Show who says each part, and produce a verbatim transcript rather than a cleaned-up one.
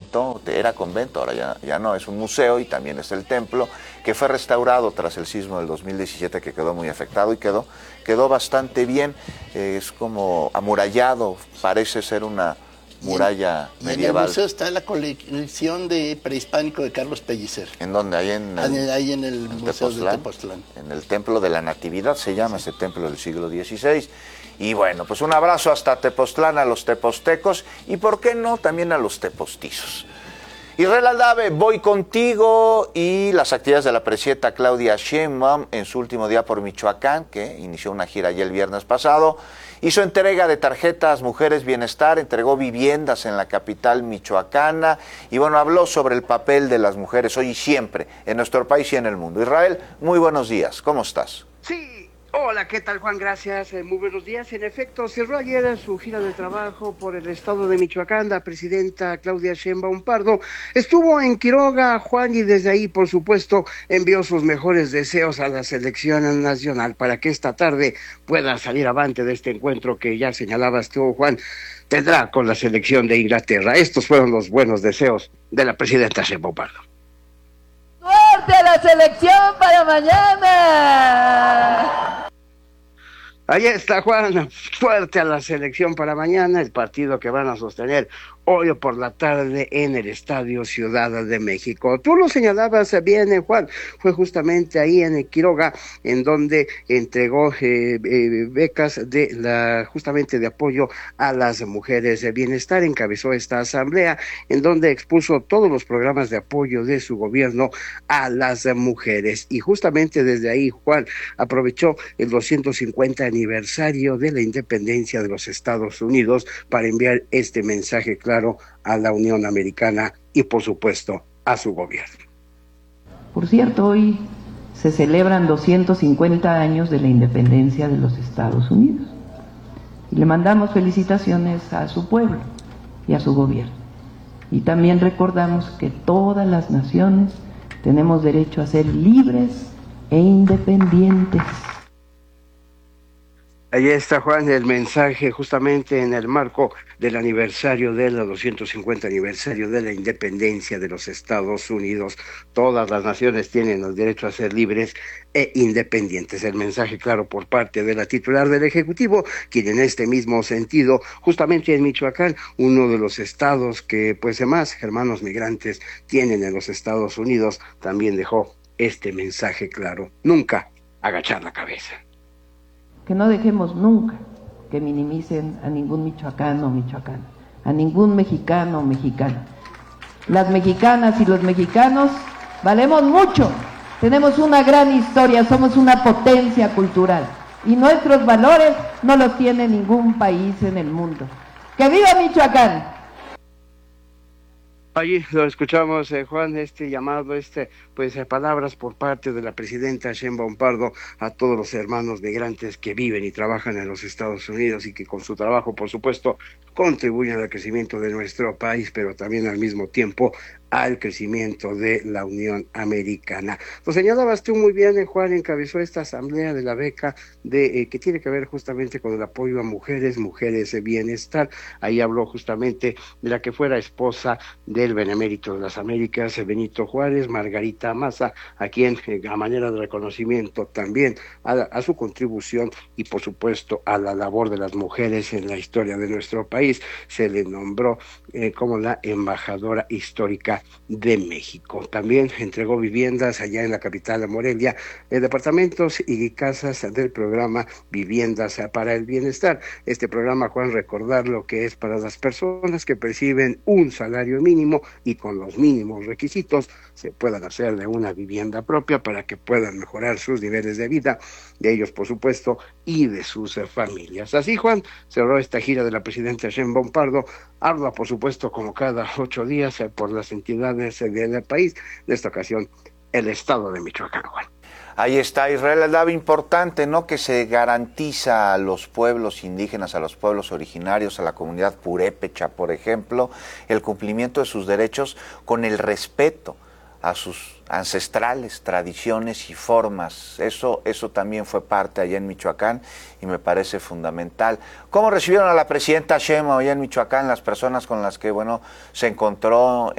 Speaker 1: convento, era convento, ahora ya, ya no, es un museo y también es el templo, que fue restaurado tras el sismo del dos mil diecisiete, que quedó muy afectado y quedó, quedó bastante bien, eh, es como amurallado, parece ser una muralla
Speaker 2: y en,
Speaker 1: medieval.
Speaker 2: Y en el museo está la colección de prehispánico de Carlos Pellicer.
Speaker 1: ¿En dónde? Ahí en el,
Speaker 2: ahí en el
Speaker 1: en
Speaker 2: Museo
Speaker 1: Tepoztlán,
Speaker 2: de Tepoztlán.
Speaker 1: En el Templo de la Natividad se llama, sí. Ese templo del siglo dieciséis. Y bueno, pues un abrazo hasta Tepoztlán a los tepostecos y por qué no también a los tepostizos. Israel Aldave, voy contigo, y las actividades de la presidenta Claudia Sheinbaum en su último día por Michoacán, que inició una gira ya el viernes pasado. Hizo entrega de tarjetas Mujeres Bienestar, entregó viviendas en la capital michoacana y bueno, habló sobre el papel de las mujeres hoy y siempre en nuestro país y en el mundo. Israel, muy buenos días, ¿cómo estás?
Speaker 3: Sí. Hola, ¿qué tal, Juan? Gracias, eh, muy buenos días. En efecto, cerró ayer su gira de trabajo por el estado de Michoacán la presidenta Claudia Sheinbaum Pardo. Estuvo en Quiroga, Juan, y desde ahí, por supuesto, envió sus mejores deseos a la selección nacional para que esta tarde pueda salir avante de este encuentro que ya señalabas tú, Juan, tendrá con la selección de Inglaterra. Estos fueron los buenos deseos de la presidenta Sheinbaum Pardo.
Speaker 4: ¡Suerte a la selección para mañana!
Speaker 3: Ahí está, Juan, fuerte a la selección para mañana, el partido que van a sostener hoy por la tarde en el Estadio Ciudad de México. Tú lo señalabas bien, Juan, fue justamente ahí en Quiroga, en donde entregó eh, eh, becas de la justamente de apoyo a las mujeres de bienestar, encabezó esta asamblea, en donde expuso todos los programas de apoyo de su gobierno a las mujeres, y justamente desde ahí, Juan, aprovechó el doscientos cincuenta aniversario de la independencia de los Estados Unidos para enviar este mensaje claro a la Unión Americana y, por supuesto, a su gobierno.
Speaker 5: Por cierto, hoy se celebran doscientos cincuenta años de la independencia de los Estados Unidos y le mandamos felicitaciones a su pueblo y a su gobierno. Y también recordamos que todas las naciones tenemos derecho a ser libres e independientes.
Speaker 3: Ahí está, Juan, el mensaje justamente en el marco del aniversario del doscientos cincuenta aniversario de la independencia de los Estados Unidos. Todas las naciones tienen el derecho a ser libres e independientes. El mensaje claro por parte de la titular del Ejecutivo, quien en este mismo sentido, justamente en Michoacán, uno de los estados que pues más hermanos migrantes tienen en los Estados Unidos, también dejó este mensaje claro: nunca agachar la cabeza.
Speaker 5: Que no dejemos nunca que minimicen a ningún michoacano o michoacana, a ningún mexicano o mexicana. Las mexicanas y los mexicanos valemos mucho, tenemos una gran historia, somos una potencia cultural y nuestros valores no los tiene ningún país en el mundo. ¡Que viva Michoacán!
Speaker 3: Allí lo escuchamos, eh, Juan, este llamado, este, pues, eh, palabras por parte de la presidenta Sheinbaum Pardo a todos los hermanos migrantes que viven y trabajan en los Estados Unidos y que con su trabajo, por supuesto, contribuyen al crecimiento de nuestro país, pero también al mismo tiempo al crecimiento de la Unión Americana. Lo señalabas tú muy bien, eh, Juan, encabezó esta asamblea de la beca de eh, que tiene que ver justamente con el apoyo a mujeres, mujeres de bienestar. Ahí habló justamente de la que fuera esposa del benemérito de las Américas, Benito Juárez, Margarita Maza, a quien eh, a manera de reconocimiento también a, a su contribución y por supuesto a la labor de las mujeres en la historia de nuestro país, se le nombró eh, como la embajadora histórica de México. También entregó viviendas allá en la capital de Morelia, eh, departamentos y casas del programa Viviendas para el Bienestar. Este programa, Juan, recordar lo que es para las personas que perciben un salario mínimo y con los mínimos requisitos se puedan hacer de una vivienda propia para que puedan mejorar sus niveles de vida, de ellos por supuesto, y de sus eh, familias. Así, Juan, cerró esta gira de la presidenta Sheinbaum Pardo, ardua por supuesto como cada ocho días eh, por las entidades del país, en esta ocasión el estado de Michoacán, Juan.
Speaker 1: Ahí está, Israel Aldave, importante, ¿no?, que se garantiza a los pueblos indígenas, a los pueblos originarios, a la comunidad purépecha, por ejemplo, el cumplimiento de sus derechos con el respeto a sus ancestrales tradiciones y formas. Eso, eso también fue parte allá en Michoacán y me parece fundamental. ¿Cómo recibieron a la presidenta Sheinbaum allá en Michoacán las personas con las que, bueno, se encontró